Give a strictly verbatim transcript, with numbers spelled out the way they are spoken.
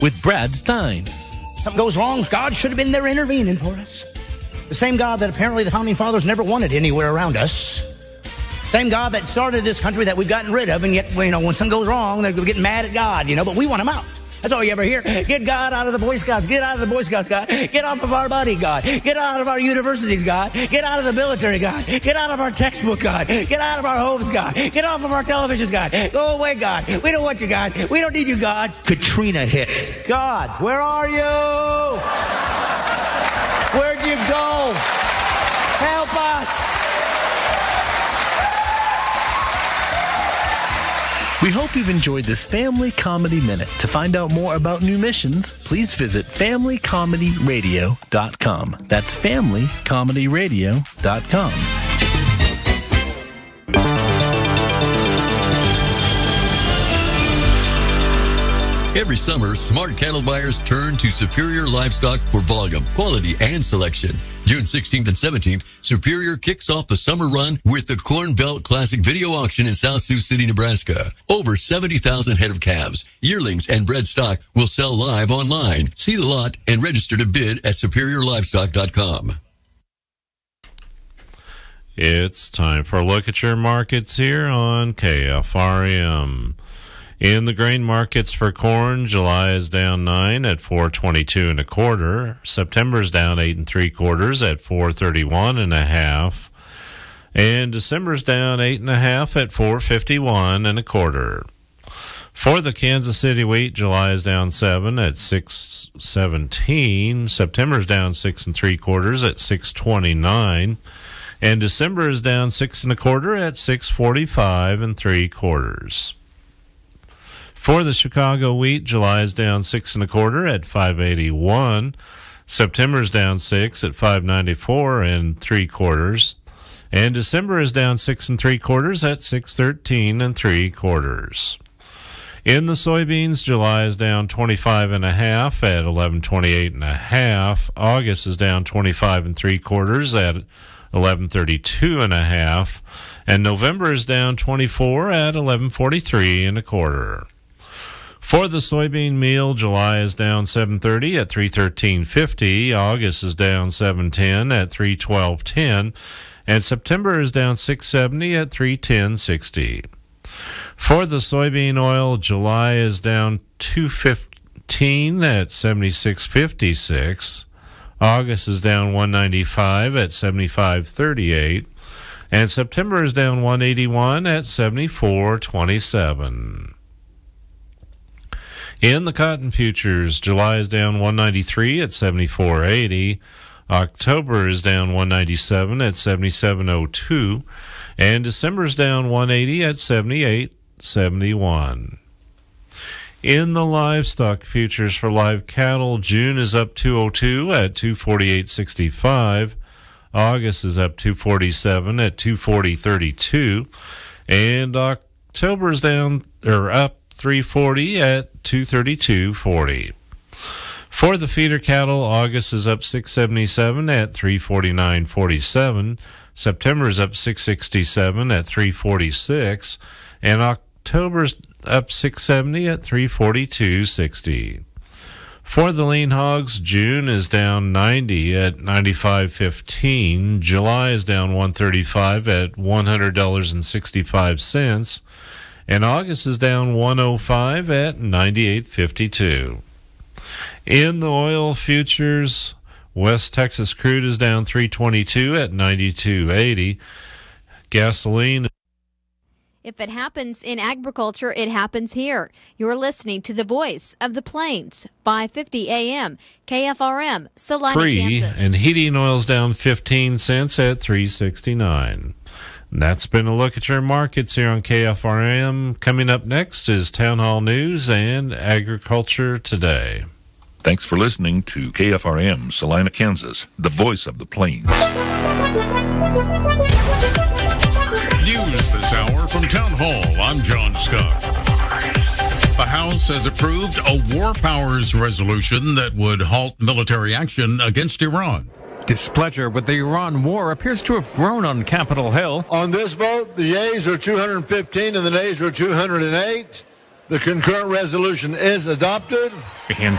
with Brad Stein. Something goes wrong, God should have been there intervening for us. The same God that apparently the Founding Fathers never wanted anywhere around us. Same God that started this country that we've gotten rid of, and yet, you know, when something goes wrong, they're getting mad at God, you know, but we want him out. That's all you ever hear. Get God out of the Boy Scouts. Get out of the Boy Scouts, God. Get off of our body, God. Get out of our universities, God. Get out of the military, God. Get out of our textbook, God. Get out of our homes, God. Get off of our televisions, God. Go away, God. We don't want you, God. We don't need you, God. Katrina hits. God, where are you? Where'd you go? Help us. We hope you've enjoyed this Family Comedy Minute. To find out more about new missions, please visit family comedy radio dot com. That's family comedy radio dot com. Every summer, smart cattle buyers turn to Superior Livestock for volume, quality, and selection. June sixteenth and seventeenth, Superior kicks off the summer run with the Corn Belt Classic Video Auction in South Sioux City, Nebraska. Over seventy thousand head of calves, yearlings, and bred stock will sell live online. See the lot and register to bid at superior livestock dot com. It's time for a look at your markets here on K F R M. In the grain markets for corn, July is down nine at four twenty-two and a quarter. September's down eight and three quarters at four thirty-one and a half. And December's down eight and a half at four fifty-one and a quarter. For the Kansas City wheat, July is down seven at six seventeen. September's down six and three quarters at six twenty-nine. And December is down six and a quarter at six forty-five and three quarters. For the Chicago wheat, July is down six and a quarter at five eighty-one. September's down six at five ninety-four and three quarters. And December is down six and three quarters at six thirteen and three quarters. In the soybeans, July is down twenty-five and a half at eleven twenty-eight and a half. August is down twenty-five and three quarters at eleven thirty-two and a half. And November is down twenty-four at eleven forty-three and a quarter. For the soybean meal, July is down seven thirty at three thirteen fifty. August is down seven ten at three twelve ten. And September is down six seventy at three ten sixty. For the soybean oil, July is down two fifteen at seventy-six fifty-six. August is down one ninety-five at seventy-five thirty-eight. And September is down one eighty-one at seventy-four twenty-seven. In the cotton futures, July is down one ninety-three at seventy-four eighty. October is down one ninety-seven at seventy-seven oh two. And December is down one eighty at seventy-eight seventy-one. In the livestock futures for live cattle, June is up two oh two at two forty-eight sixty-five. August is up two forty-seven at two forty thirty-two. And October is down, or up three forty at two thirty-two forty. For the feeder cattle, August is up six seventy-seven at three forty-nine forty-seven. September is up six sixty-seven at three forty-six. And October's up six seventy at three forty-two sixty. For the lean hogs, June is down ninety at ninety-five fifteen. July is down one thirty-five at one hundred dollars and sixty-five cents. And August is down one oh five at ninety-eight fifty-two. In the oil futures, West Texas crude is down three twenty-two at ninety-two eighty. Gasoline. If it happens in agriculture, it happens here. You're listening to the voice of the Plains, five fifty A M, K F R M, Salina, Free, Kansas. And heating oil's down fifteen cents at three sixty-nine. That's been a look at your markets here on K F R M. Coming up next is Town Hall News and Agriculture Today. Thanks for listening to K F R M, Salina, Kansas, the voice of the Plains. News this hour from Town Hall. I'm John Scott. The House has approved a war powers resolution that would halt military action against Iran. Displeasure with the Iran war appears to have grown on Capitol Hill. On this vote, the yeas are two hundred fifteen and the nays are two hundred eight. The concurrent resolution is adopted. And